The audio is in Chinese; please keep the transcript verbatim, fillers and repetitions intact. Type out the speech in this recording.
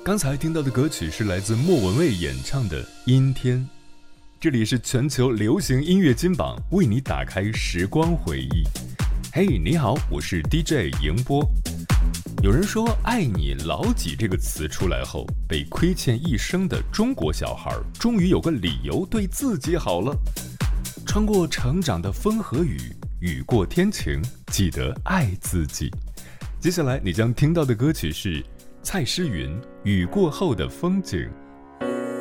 刚才听到的歌曲是来自莫文蔚演唱的《阴天》。这里是全球流行音乐金榜，为你打开时光回忆。嘿、hey, 你好，我是 D J 迎波。有人说爱你老几这个词出来后，被亏欠一生的中国小孩终于有个理由对自己好了。穿过成长的风和雨，雨过天晴，记得爱自己。接下来你将听到的歌曲是蔡诗芸《雨过后的风景》，